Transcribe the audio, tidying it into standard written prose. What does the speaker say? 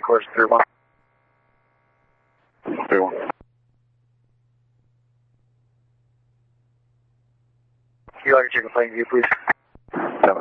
course 31. 31. You like to check a plane view, please?